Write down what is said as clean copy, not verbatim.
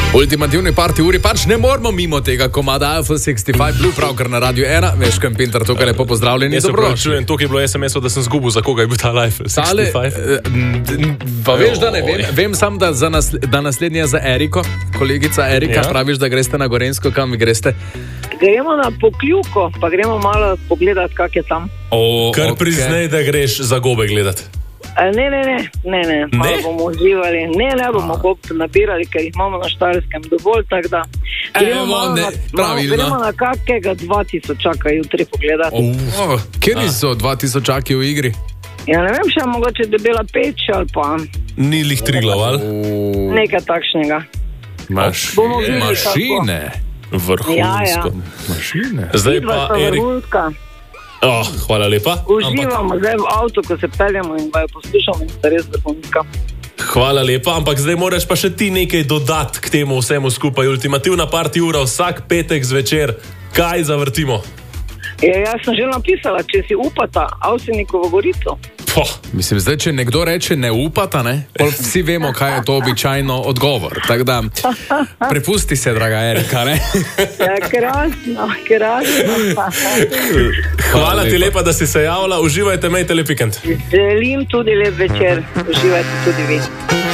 Ultimativni party uri pač ne moramo mimo tega komada Alpha 65 Blue, pravkar na Radio 1. Veš, kam Pinter, tukaj lepo pozdravljeni. Jaz se pravičujem, tukaj je bilo SMS-o, da sem zgubil, za koga je bil ta Alpha 65. Pa veš, da ne vem. Vem sam, da naslednja za Eriko, kolegica Erika, praviš, da greste na Gorenjsko, kam greste? Gremo na Pokljuko, pa gremo malo pogledati, kak je tam. Kar priznej, da greš za gobe gledati. Ne, malo bomo uživali. Ne bomo gob nabirali, ker jih imamo na Štajerskem dovolj, tako da gremo na kakega 2000 jutri pogledati. Kjer so 2000 v igri? Ja, ne vem, še mogoče Debela Peč ali pa... Ni lih Triglav, ali? Nekaj takšnega. Mašine. Vrhunsko. Mašine. Zdaj pa Erik. Hvala lepa. Uživamo zdaj v avtu, ko se peljamo in vaju poslušamo in sta res vrhunska. Hvala lepa, ampak zdaj moraš pa še ti nekaj dodati k temu vsemu skupaj. Ultimativna party ura vsak petek zvečer. Kaj zavrtimo? Jaz sem že napisala, če si upata Avsenikovo Gorico. Mislim, zdaj, če nekdo reče ne upata, ne? Vsi vemo, kaj je to običajno odgovor. Tako da, prepusti se, draga Erika, ne? Ja, krasno. Hvala ti lepa, da si se javila. Uživajte, imejte lep vikend. Želim tudi lep večer. Uživajte tudi vi.